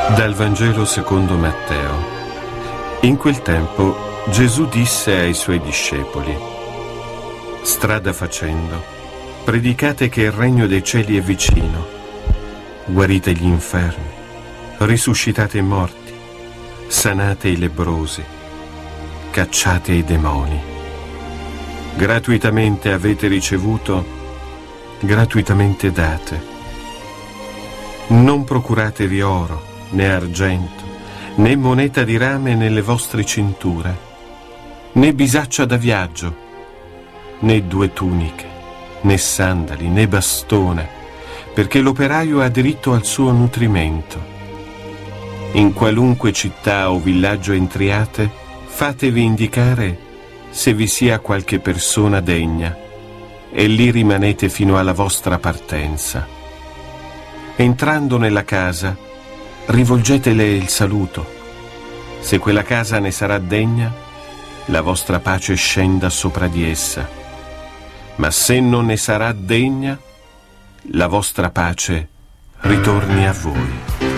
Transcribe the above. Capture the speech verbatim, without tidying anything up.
Dal Vangelo secondo Matteo. In quel tempo Gesù disse ai suoi discepoli: strada facendo, predicate che il regno dei cieli è vicino, guarite gli infermi, risuscitate i morti, sanate i lebbrosi, cacciate i demoni. Gratuitamente avete ricevuto, gratuitamente date. Non procuratevi oro, né argento, né moneta di rame nelle vostre cinture, né bisaccia da viaggio, né due tuniche, né sandali, né bastone, perché l'operaio ha diritto al suo nutrimento. In qualunque città o villaggio entriate, fatevi indicare se vi sia qualche persona degna, e lì rimanete fino alla vostra partenza. Entrando nella casa, rivolgetele il saluto. Se quella casa ne sarà degna, la vostra pace scenda sopra di essa. Ma se non ne sarà degna, la vostra pace ritorni a voi.